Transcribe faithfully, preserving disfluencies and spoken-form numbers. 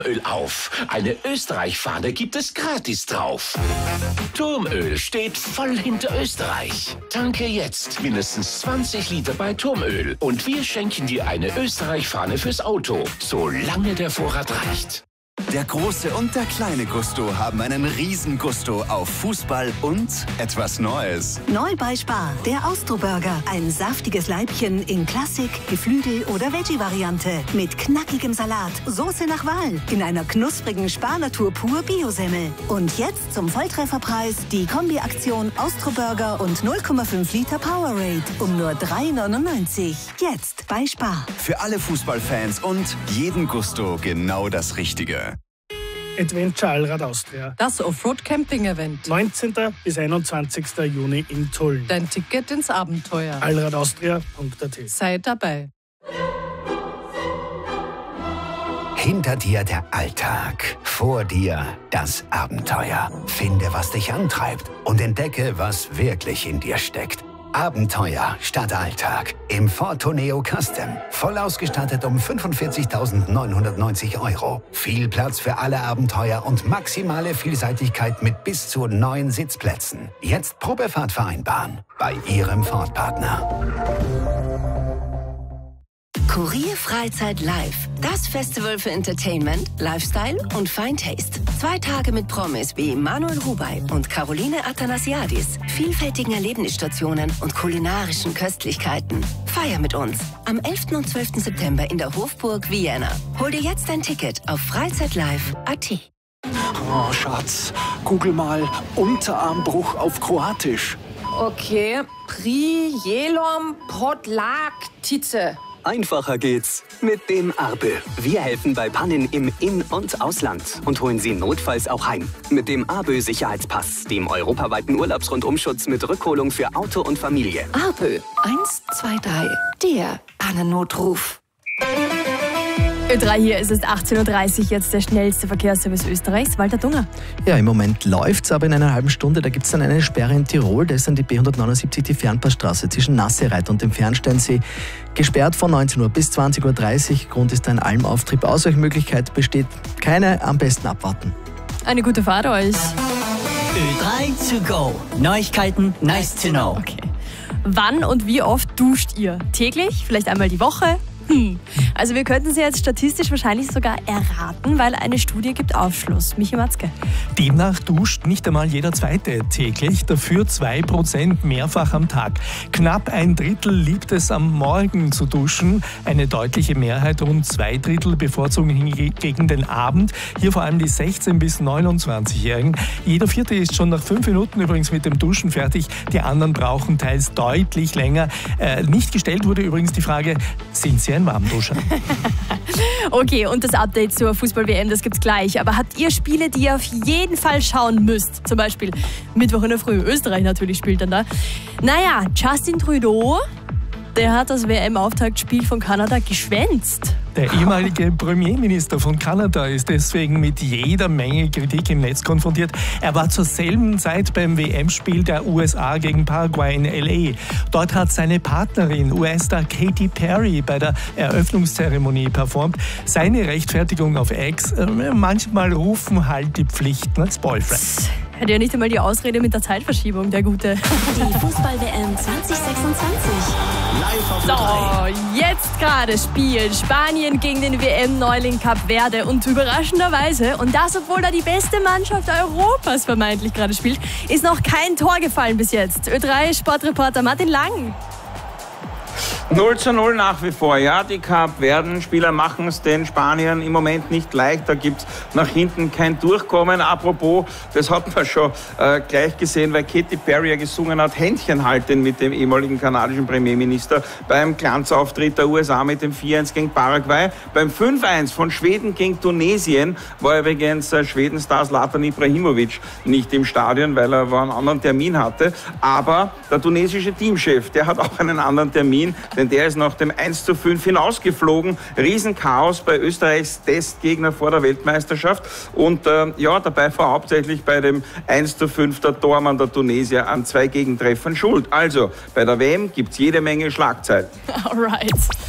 Öl auf. Eine Österreich-Fahne gibt es gratis drauf. Turmöl steht voll hinter Österreich. Tanke jetzt mindestens zwanzig Liter bei Turmöl und wir schenken dir eine Österreich-Fahne fürs Auto, solange der Vorrat reicht. Der große und der kleine Gusto haben einen riesen Gusto auf Fußball und etwas Neues. Neu bei Spar, der Austro-Burger. Ein saftiges Leibchen in Klassik, Geflügel- oder Veggie-Variante. Mit knackigem Salat, Soße nach Wahl, in einer knusprigen Spar-Natur pur Biosemmel. Und jetzt zum Volltrefferpreis die Kombi-Aktion Austro-Burger und null Komma fünf Liter Powerade um nur drei neunundneunzig. Jetzt bei Spar. Für alle Fußballfans und jeden Gusto genau das Richtige. Adventure Allrad Austria. Das Offroad-Camping-Event. neunzehnten bis einundzwanzigsten Juni in Tulln. Dein Ticket ins Abenteuer. allradaustria punkt a t. Sei dabei. Hinter dir der Alltag, vor dir das Abenteuer. Finde, was dich antreibt und entdecke, was wirklich in dir steckt. Abenteuer statt Alltag im Ford Tourneo Custom. Voll ausgestattet um fünfundvierzigtausendneunhundertneunzig Euro. Viel Platz für alle Abenteuer und maximale Vielseitigkeit mit bis zu neun Sitzplätzen. Jetzt Probefahrt vereinbaren bei Ihrem Ford-Partner. Kurier Freizeit Live. Das Festival für Entertainment, Lifestyle und Fine Taste. Zwei Tage mit Promis wie Manuel Rubey und Caroline Athanasiadis, vielfältigen Erlebnisstationen und kulinarischen Köstlichkeiten. Feier mit uns am elften und zwölften September in der Hofburg Vienna. Hol dir jetzt ein Ticket auf freizeitlive punkt a t. Oh, Schatz, google mal Unterarmbruch auf Kroatisch. Okay, Prijelom Podlaktice. Einfacher geht's mit dem Arbe. Wir helfen bei Pannen im In- und Ausland und holen Sie notfalls auch heim. Mit dem Arbe Sicherheitspass, dem europaweiten Urlaubsrundumschutz mit Rückholung für Auto und Familie. Arbe eins zwei drei, der Pannennotruf. Ö drei, hier ist es achtzehn Uhr dreißig, jetzt der schnellste Verkehrsservice Österreichs, Walter Dunger. Ja, im Moment läuft's, aber in einer halben Stunde, da gibt es dann eine Sperre in Tirol, da ist dann die B hundertneunundsiebzig, die Fernpassstraße zwischen Nassereit und dem Fernsteinsee gesperrt von neunzehn Uhr bis zwanzig Uhr dreißig. Grund ist ein Almauftrieb. Ausweichmöglichkeit besteht keine, am besten abwarten. Eine gute Fahrt euch. Ö drei to go. Neuigkeiten, nice to know. Okay. Wann und wie oft duscht ihr? Täglich? Vielleicht einmal die Woche? Hm. Also wir könnten sie jetzt statistisch wahrscheinlich sogar erraten, weil eine Studie gibt Aufschluss. Michi Matzke. Demnach duscht nicht einmal jeder Zweite täglich, dafür zwei Prozent mehrfach am Tag. Knapp ein Drittel liebt es am Morgen zu duschen, eine deutliche Mehrheit, rund zwei Drittel, bevorzugen hingegen den Abend. Hier vor allem die sechzehn- bis neunundzwanzigjährigen. Jeder Vierte ist schon nach fünf Minuten übrigens mit dem Duschen fertig. Die anderen brauchen teils deutlich länger. Äh, nicht gestellt wurde übrigens die Frage, sind Sie ein Warmduscher? Okay, und das Update zur Fußball-W M, das gibt's gleich. Aber habt ihr Spiele, die ihr auf jeden Fall schauen müsst? Zum Beispiel Mittwoch in der Früh. Österreich natürlich spielt dann da. Naja, Justin Trudeau, der hat das W M-Auftaktspiel von Kanada geschwänzt. Der ehemalige Premierminister von Kanada ist deswegen mit jeder Menge Kritik im Netz konfrontiert. Er war zur selben Zeit beim W M-Spiel der U S A gegen Paraguay in L A. Dort hat seine Partnerin, U S-Star Katy Perry, bei der Eröffnungszeremonie performt. Seine Rechtfertigung auf X, äh, manchmal rufen halt die Pflichten als Boyfriend. Hat ja nicht einmal die Ausrede mit der Zeitverschiebung, der Gute. Die Fußball-W M zwanzig sechsundzwanzig. Live auf So, jetzt gerade spielt Spanien gegen den W M-Neuling Kap Verde und überraschenderweise, und das obwohl da die beste Mannschaft Europas vermeintlich gerade spielt, ist noch kein Tor gefallen bis jetzt. Ö drei Sportreporter Martin Lang. null zu null nach wie vor, ja, die Kap-Verden-Spieler machen es den Spaniern im Moment nicht leicht, da gibt es nach hinten kein Durchkommen. Apropos, das hat man schon äh, gleich gesehen, weil Katy Perry ja gesungen hat, Händchen halten mit dem ehemaligen kanadischen Premierminister beim Glanzauftritt der U S A mit dem vier eins gegen Paraguay. Beim fünf eins von Schweden gegen Tunesien war übrigens äh, Schwedenstar Zlatan Ibrahimovic nicht im Stadion, weil er einen anderen Termin hatte, aber der tunesische Teamchef, der hat auch einen anderen Termin, denn der ist nach dem eins zu fünf hinausgeflogen. Riesenchaos bei Österreichs Testgegner vor der Weltmeisterschaft. Und äh, ja, dabei war hauptsächlich bei dem eins zu fünf der Tormann der Tunesier an zwei Gegentreffern schuld. Also, bei der W M gibt es jede Menge Schlagzeilen. Alright.